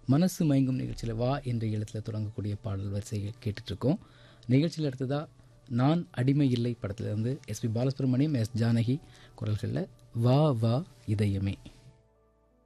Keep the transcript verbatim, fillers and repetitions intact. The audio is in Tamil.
மனசு மயங்கும் நிகழ்ச்சியில் வா என்ற எழுத்தில் தொடங்கக்கூடிய பாடல் வரிசைகள் கேட்டுட்ருக்கோம். நிகழ்ச்சியில் அடுத்ததாக நான் அடிமை இல்லை படத்தில் இருந்து எஸ்பி பாலசுப்ரமணியம், எஸ் ஜானகி குரல்களில் வா வா இதயமே.